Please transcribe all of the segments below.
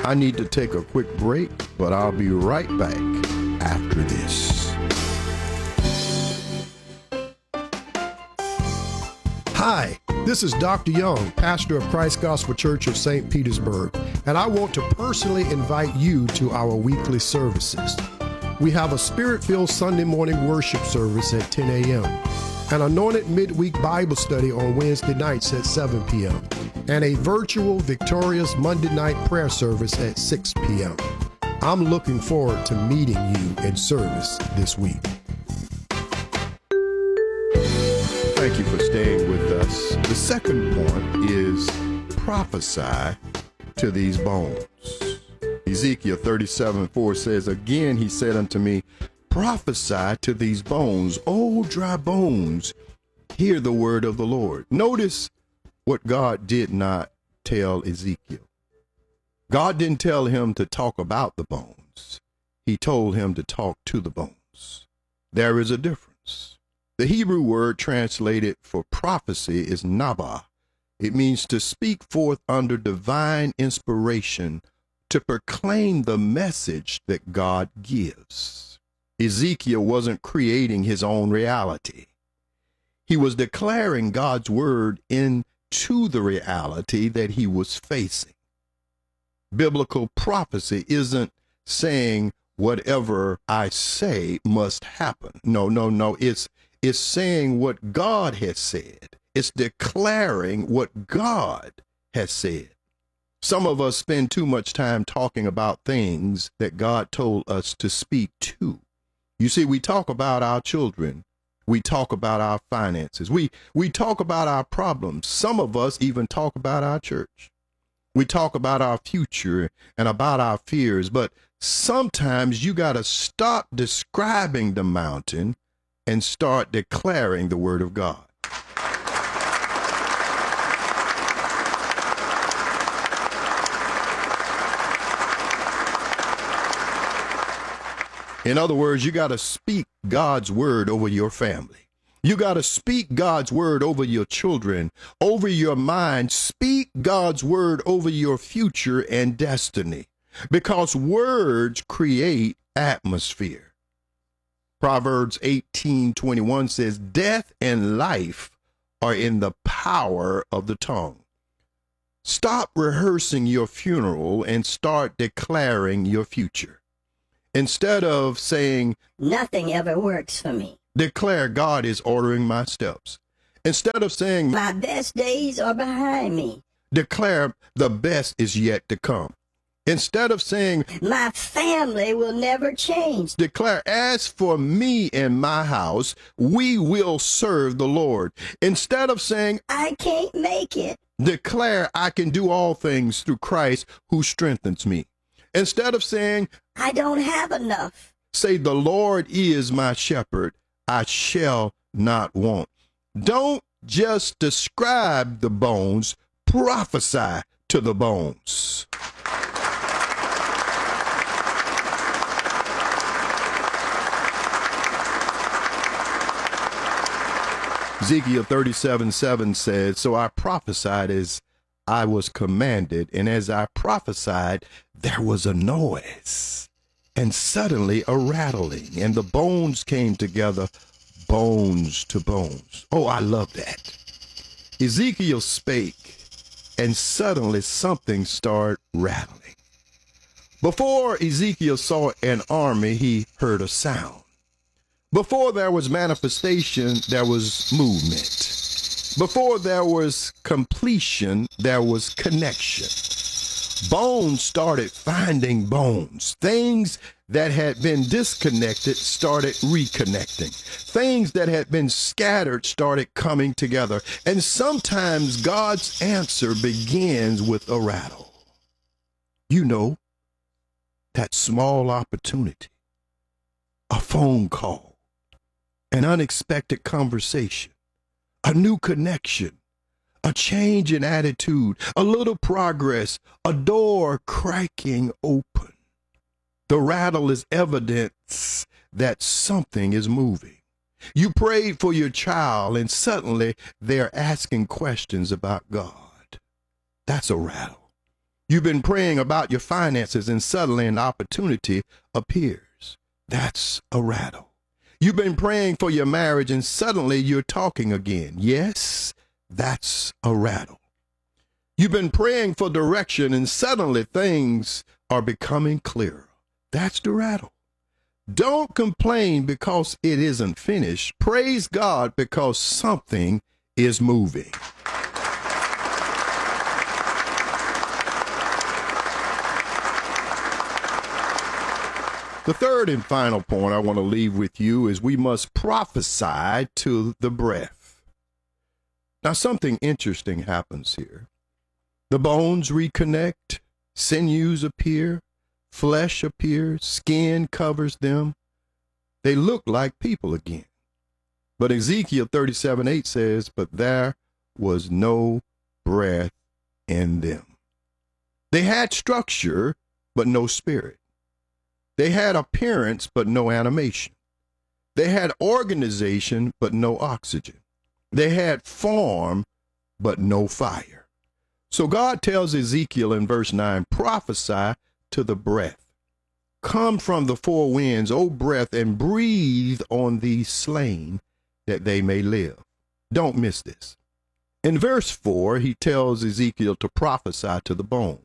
I need to take a quick break, but I'll be right back after this. Hi, this is Dr. Young, pastor of Christ Gospel Church of St. Petersburg, and I want to personally invite you to our weekly services. We have a Spirit-filled Sunday morning worship service at 10 a.m., an anointed midweek Bible study on Wednesday nights at 7 p.m., and a virtual Victorious Monday night prayer service at 6 p.m. I'm looking forward to meeting you in service this week. Thank you for staying with us. The second point is prophesy to these bones. Ezekiel 37:4 says, "Again he said unto me, prophesy to these bones, O dry bones, hear the word of the Lord." Notice what God did not tell Ezekiel. God didn't tell him to talk about the bones. He told him to talk to the bones. There is a difference. The Hebrew word translated for prophecy is nabah. It means to speak forth under divine inspiration, to proclaim the message that God gives. Ezekiel wasn't creating his own reality. He was declaring God's word into the reality that he was facing. Biblical prophecy isn't saying whatever I say must happen. No. It's saying what God has said. It's declaring what God has said. Some of us spend too much time talking about things that God told us to speak to. You see, we talk about our children. We talk about our finances. We talk about our problems. Some of us even talk about our church. We talk about our future and about our fears. But sometimes you got to stop describing the mountain and start declaring the word of God. In other words, you got to speak God's word over your family. You got to speak God's word over your children, over your mind. Speak God's word over your future and destiny, because words create atmosphere. Proverbs 18:21 says, "Death and life are in the power of the tongue." Stop rehearsing your funeral and start declaring your future. Instead of saying, "Nothing ever works for me," declare, "God is ordering my steps." Instead of saying, "My best days are behind me," declare, "The best is yet to come." Instead of saying, "My family will never change," declare, "As for me and my house, we will serve the Lord." Instead of saying, "I can't make it," declare, "I can do all things through Christ who strengthens me." Instead of saying, "I don't have enough," say, "The Lord is my shepherd, I shall not want." Don't just describe the bones, prophesy to the bones. Ezekiel 37:7 says, "So I prophesied as I was commanded, and as I prophesied, there was a noise, and suddenly a rattling, and the bones came together, bones to bones." Oh, I love that. Ezekiel spake, and suddenly something started rattling. Before Ezekiel saw an army, he heard a sound. Before there was manifestation, there was movement. Before there was completion, there was connection. Bones started finding bones. Things that had been disconnected started reconnecting. Things that had been scattered started coming together. And sometimes God's answer begins with a rattle. You know, that small opportunity, a phone call, an unexpected conversation, a new connection, a change in attitude, a little progress, a door cracking open. The rattle is evidence that something is moving. You prayed for your child and suddenly they're asking questions about God. That's a rattle. You've been praying about your finances and suddenly an opportunity appears. That's a rattle. You've been praying for your marriage and suddenly you're talking again. Yes, that's a rattle. You've been praying for direction and suddenly things are becoming clearer. That's the rattle. Don't complain because it isn't finished. Praise God because something is moving. The third and final point I want to leave with you is we must prophesy to the breath. Now, something interesting happens here. The bones reconnect, sinews appear, flesh appears, skin covers them. They look like people again. But Ezekiel 37:8 says, but there was no breath in them. They had structure, but no spirit. They had appearance, but no animation. They had organization, but no oxygen. They had form, but no fire. So God tells Ezekiel in verse 9, prophesy to the breath. Come from the four winds, O breath, and breathe on these slain, that they may live. Don't miss this. In verse 4, he tells Ezekiel to prophesy to the bones.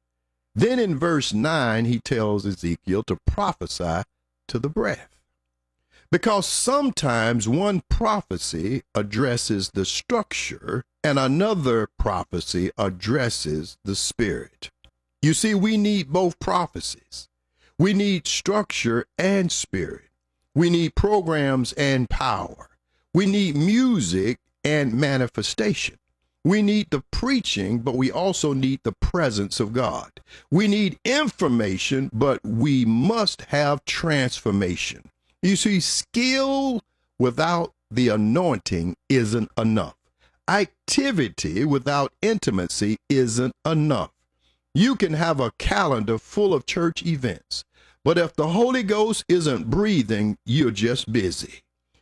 Then in verse 9, he tells Ezekiel to prophesy to the breath. Because sometimes one prophecy addresses the structure and another prophecy addresses the spirit. You see, we need both prophecies. We need structure and spirit. We need programs and power. We need music and manifestation. We need the preaching, but we also need the presence of God. We need information, but we must have transformation. You see, skill without the anointing isn't enough. Activity without intimacy isn't enough. You can have a calendar full of church events, but if the Holy Ghost isn't breathing, you're just busy.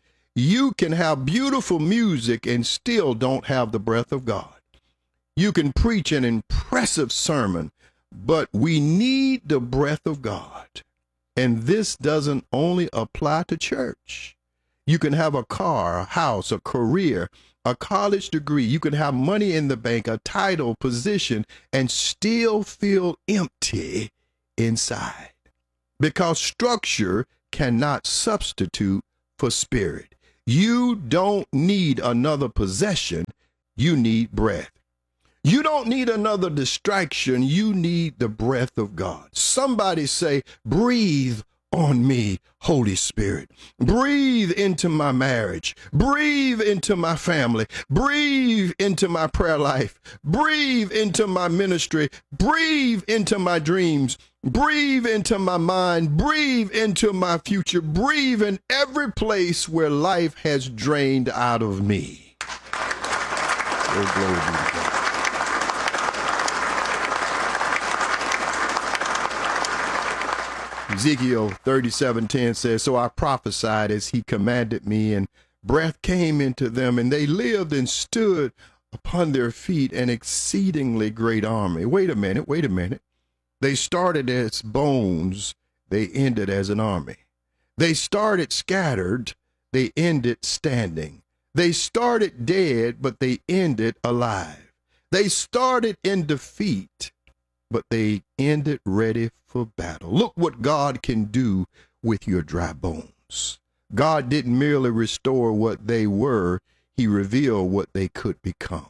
You can have beautiful music and still don't have the breath of God. You can preach an impressive sermon, but we need the breath of God. And this doesn't only apply to church. You can have a car, a house, a career, a college degree. You can have money in the bank, a title, position, and still feel empty inside. Because structure cannot substitute for spirit. You don't need another possession. You need breath. You don't need another distraction. You need the breath of God. Somebody say, breathe on me, Holy Spirit. Breathe into my marriage. Breathe into my family. Breathe into my prayer life. Breathe into my ministry. Breathe into my dreams. Breathe into my mind. Breathe into my future. Breathe in every place where life has drained out of me. Oh, glory be to God. Ezekiel 37:10 says, so I prophesied as he commanded me, and breath came into them, and they lived and stood upon their feet, an exceedingly great army. Wait a minute. They started as bones, they ended as an army. They started scattered, they ended standing. They started dead, but they ended alive. They started in defeat, but they ended ready for battle. Look what God can do with your dry bones. God didn't merely restore what they were, he revealed what they could become.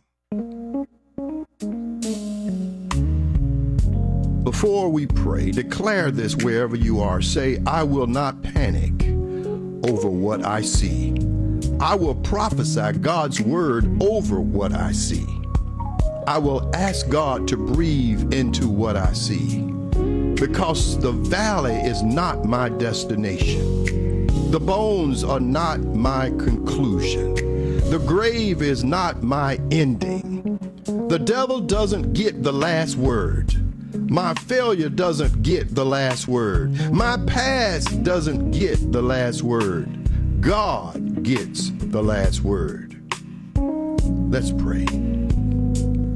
Before we pray, declare this wherever you are. Say, I will not panic over what I see. I will prophesy God's word over what I see. I will ask God to breathe into what I see, because the valley is not my destination. The bones are not my conclusion. The grave is not my ending. The devil doesn't get the last word. My failure doesn't get the last word. My past doesn't get the last word. God gets the last word. Let's pray.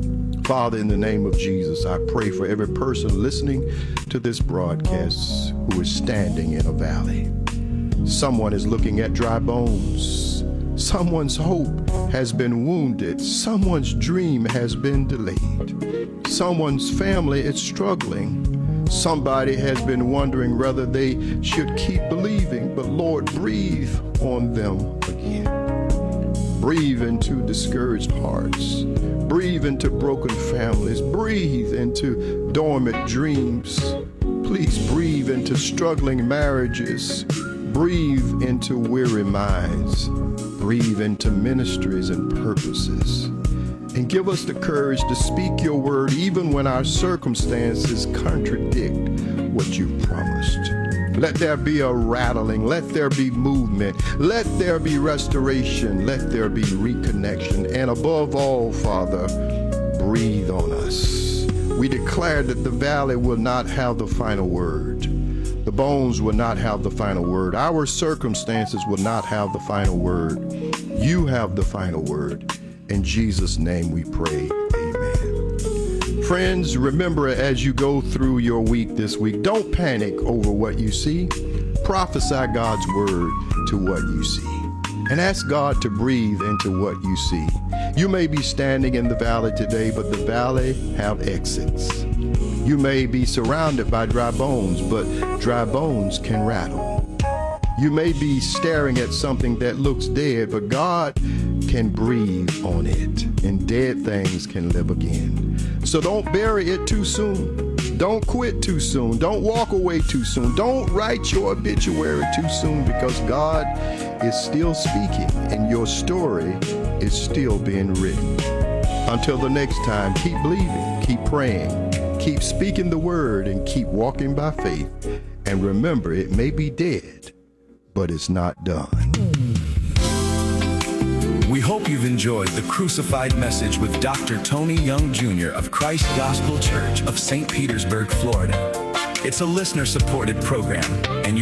Father, in the name of Jesus, I pray for every person listening to this broadcast who is standing in a valley. Someone is looking at dry bones. Someone's hope has been wounded. Someone's dream has been delayed. Someone's family is struggling. Somebody has been wondering whether they should keep believing, but Lord, breathe on them again. Breathe into discouraged hearts. Breathe into broken families. Breathe into dormant dreams. Please breathe into struggling marriages. Breathe into weary minds. Breathe into ministries and purposes. And give us the courage to speak your word even when our circumstances contradict what you've promised. Let there be a rattling. Let there be movement. Let there be restoration. Let there be reconnection. And above all, Father, breathe on us. We declare that the valley will not have the final word. The bones will not have the final word. Our circumstances will not have the final word. You have the final word. In Jesus' name we pray. Amen. Friends, remember as you go through your week this week, don't panic over what you see. Prophesy God's word to what you see. And ask God to breathe into what you see. You may be standing in the valley today, but the valley have exits. You may be surrounded by dry bones, but dry bones can rattle. You may be staring at something that looks dead, but God can breathe on it, and dead things can live again. So don't bury it too soon. Don't quit too soon. Don't walk away too soon. Don't write your obituary too soon, because God is still speaking and your story is still being written. Until the next time, keep believing, keep praying, keep speaking the word, and keep walking by faith. And remember, it may be dead, but it's not done. We hope you've enjoyed the Crucified Message with Dr. Tony Young Jr. of Christ Gospel Church of St. Petersburg, Florida. It's a listener-supported program, and